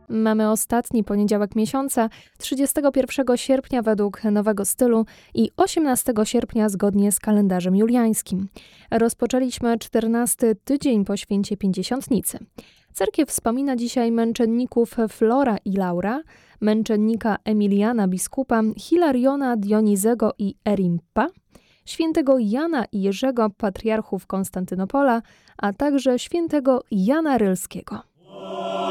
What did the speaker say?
Mamy ostatni poniedziałek miesiąca, 31 sierpnia według nowego stylu i 18 sierpnia zgodnie z kalendarzem juliańskim. Rozpoczęliśmy 14 tydzień po święcie Pięćdziesiątnicy. Cerkiew wspomina dzisiaj męczenników Flora i Laura, męczennika Emiliana biskupa, Hilariona, Dionizego i Erimpa, świętego Jana i Jerzego, patriarchów Konstantynopola, a także świętego Jana Rylskiego.